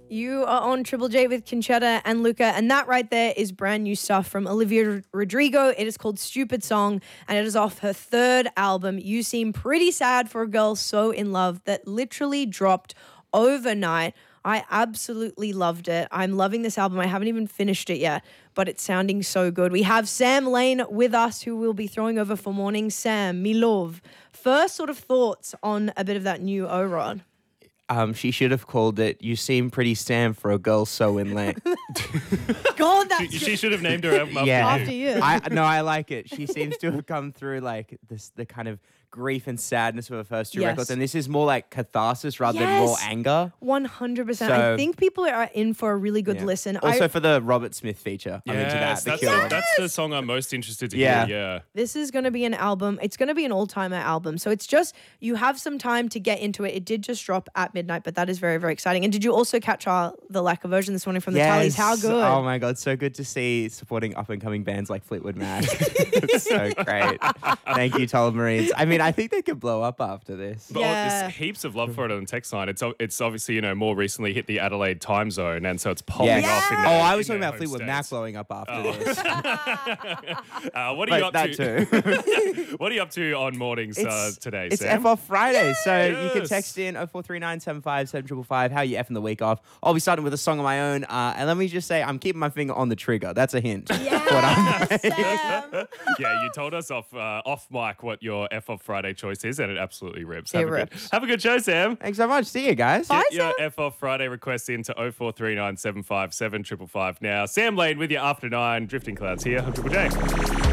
You are on Triple J with Conchetta and Luca, and that right there is brand new stuff from Olivia Rodrigo. It is called Stupid Song, and it is off her third album, You Seem Pretty Sad for a Girl So In Love, that literally dropped overnight. I absolutely loved it. I'm loving this album. I haven't even finished it yet, but it's sounding so good. We have Sam Lane with us, who will be throwing over for morning. Sam, me love. First sort of thoughts on a bit of that new O-Rod. She should have called it "You Seem Pretty Sam for a Girl So In Love." God, that's She should have named her album after you. I like it. She seems to have come through like the kind of grief and sadness of her first two records, and this is more like catharsis rather than raw anger. 100%. So, I think people are in for a really good listen. Also for the Robert Smith feature. I'm into that. That's the song I'm most interested to hear. Yeah. This is going to be an album. It's going to be an all-timer album. So it's just, you have some time to get into it. It did just drop at midnight, but that is very, very exciting. And did you also catch the Lacquer version this morning from the Tallies? How good? Oh my God, so good to see supporting up-and-coming bands like Fleetwood Mac. It's so great. Thank you, Tulla Marines. I mean, I think they could blow up after this. But there's heaps of love for it on the text line. It's obviously, more recently hit the Adelaide time zone, and so it's popping off. I was talking about Fleetwood Mac blowing up after this. What are you up to? Too. What are you up to on mornings today, It's Sam? F off Friday, so you can text in 0439 75 7555 how you effing the week off. I'll be starting with a song of my own, and let me just say I'm keeping my finger on the trigger. That's a hint. Sam. Yeah, you told us off mic what your F off Friday choice is, and it absolutely rips. It rips. Have a good show, Sam. Thanks so much. See you guys. Bye, Get your Sam. F off Friday requests into 0439 757 555 now. Sam Lane with you after 9. Drifting Clouds here on Triple J.